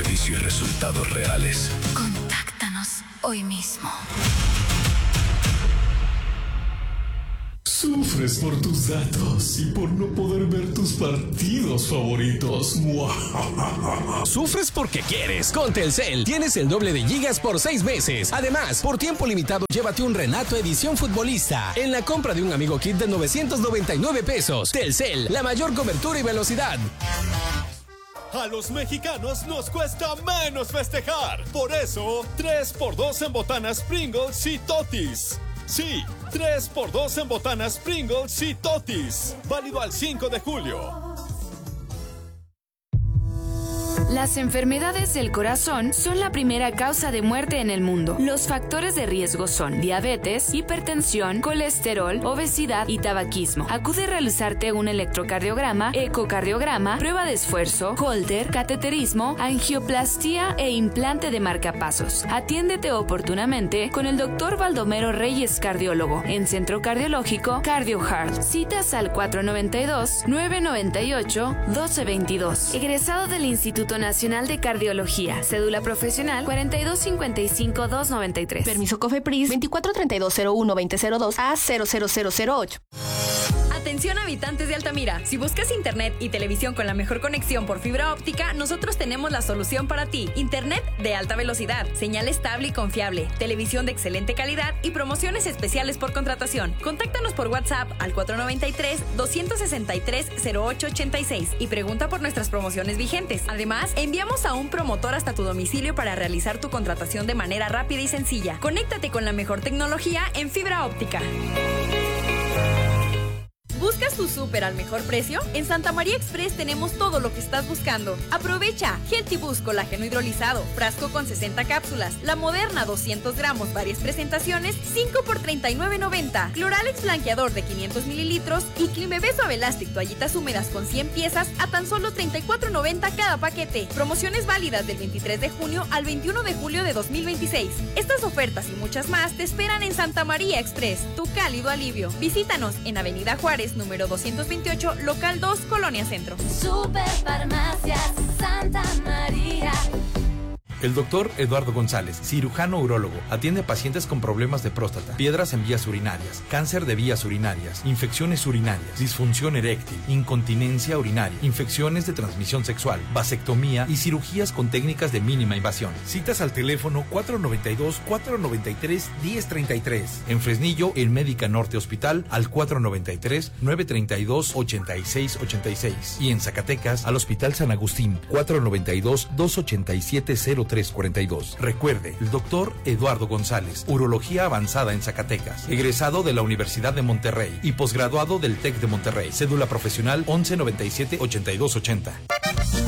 beneficio y resultados reales. Contáctanos hoy mismo. Sufres por tus datos y por no poder ver tus partidos favoritos. Sufres porque quieres. Con Telcel tienes el doble de gigas por 6 meses. Además, por tiempo limitado, llévate un Renato edición futbolista en la compra de un Amigo Kit de 999 pesos. Telcel, la mayor cobertura y velocidad. A los mexicanos nos cuesta menos festejar. Por eso, 3x2 en botanas Pringles y Totis. Sí, 3x2 en botanas Pringles y Totis. Válido al 5 de julio. Las enfermedades del corazón son la primera causa de muerte en el mundo. Los factores de riesgo son diabetes, hipertensión, colesterol, obesidad y tabaquismo. Acude a realizarte un electrocardiograma, ecocardiograma, prueba de esfuerzo, Holter, cateterismo, angioplastía e implante de marcapasos. Atiéndete oportunamente con el Dr. Baldomero Reyes, cardiólogo, en Centro Cardiológico CardioHeart. Citas al 492-998-1222. Egresado del Instituto Nacional de Cardiología. Cédula profesional 4255-293. Permiso COFEPRIS 243201-2002 a 00008. Atención habitantes de Altamira, si buscas internet y televisión con la mejor conexión por fibra óptica, nosotros tenemos la solución para ti. Internet de alta velocidad, señal estable y confiable, televisión de excelente calidad y promociones especiales por contratación. Contáctanos por WhatsApp al 493-263-0886 y pregunta por nuestras promociones vigentes. Además, enviamos a un promotor hasta tu domicilio para realizar tu contratación de manera rápida y sencilla. Conéctate con la mejor tecnología en fibra óptica. ¿Buscas tu súper al mejor precio? En Santa María Express tenemos todo lo que estás buscando. Aprovecha Healthy Boost colágeno hidrolizado, frasco con 60 cápsulas, La Moderna 200 gramos, varias presentaciones, 5 por $39.90, Cloralex blanqueador de 500 mililitros y Climebé Suave Elastic toallitas húmedas con 100 piezas a tan solo $34.90 cada paquete. Promociones válidas del 23 de junio al 21 de julio de 2026. Estas ofertas y muchas más te esperan en Santa María Express, tu cálido alivio. Visítanos en Avenida Juárez, número 228, local 2, Colonia Centro. Superfarmacias Santa María. El doctor Eduardo González, cirujano urólogo, atiende a pacientes con problemas de próstata, piedras en vías urinarias, cáncer de vías urinarias, infecciones urinarias, disfunción eréctil, incontinencia urinaria, infecciones de transmisión sexual, vasectomía y cirugías con técnicas de mínima invasión. Citas al teléfono 492-493-1033. En Fresnillo, en Médica Norte Hospital, al 493-932-8686. Y en Zacatecas, al Hospital San Agustín, 492-287-0342. Recuerde, el doctor Eduardo González, urología avanzada en Zacatecas, egresado de la Universidad de Monterrey y posgraduado del TEC de Monterrey. Cédula profesional 1197-8280.